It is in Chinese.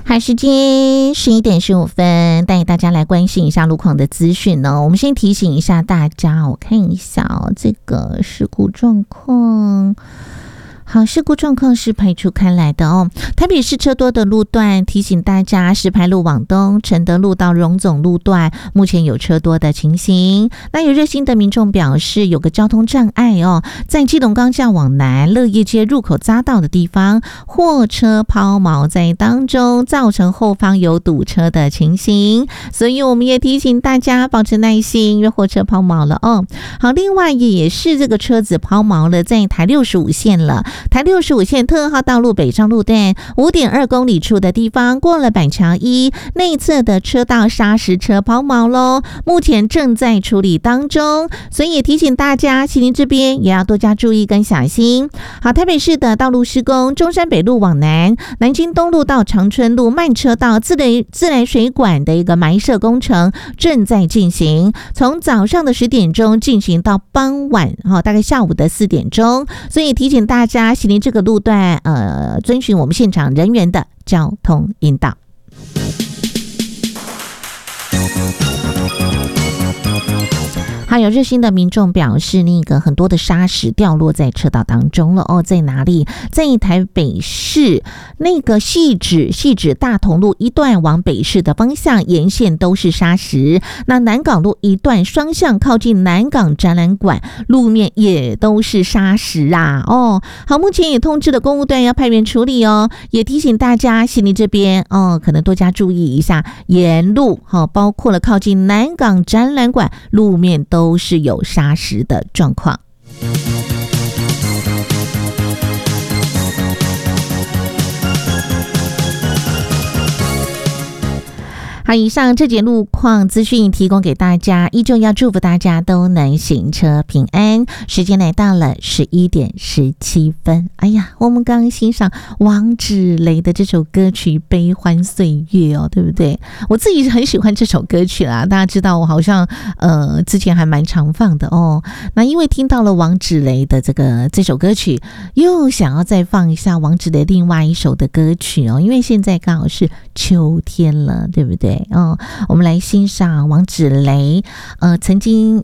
好，时间11:15，带大家来关心一下路况的资讯呢。我们先提醒一下大家，我看一下这个事故状况。好，事故状况是排除开来的哦。台北市车多的路段，提醒大家，石牌路往东、承德路到荣总路段，目前有车多的情形。那有热心的民众表示，有个交通障碍哦，在基隆钢架往南乐业街入口匝道的地方，货车抛锚在当中，造成后方有堵车的情形。所以我们也提醒大家保持耐心，因为货车抛锚了哦。好，另外也是这个车子抛锚了，在台65线了。台65线特号道路北上路段 5.2 公里处的地方，过了板桥1内侧的车道砂石车抛锚咯，目前正在处理当中，所以也提醒大家西宁这边也要多加注意跟小心。好，台北市的道路施工，中山北路往南，南京东路到长春路慢车道自来水管的一个埋设工程正在进行，从早上的10点钟进行到傍晚大概下午的4点钟，所以提醒大家西宁这个路段遵循我们现场人员的交通引导。还有热心的民众表示，那个很多的砂石掉落在车道当中了哦，在哪里？在台北市那个汐止大同路一段往北市的方向，沿线都是砂石。那南港路一段双向靠近南港展览馆，路面也都是砂石啊。哦，好，目前也通知了公务段要派员处理哦，也提醒大家，悉尼这边可能多加注意一下沿路包括了靠近南港展览馆，路面都是有砂石的状况。好，以上这节路况资讯提供给大家，依旧要祝福大家都能行车平安。时间来到了11:17。哎呀，我们刚刚欣赏王芷蕾的这首歌曲《悲欢岁月》哦，对不对？我自己很喜欢这首歌曲啦，大家知道我好像之前还蛮常放的哦。那因为听到了王芷蕾的这首歌曲，又想要再放一下王芷蕾另外一首的歌曲哦，因为现在刚好是秋天了，对不对？我们来欣赏王芷蕾曾经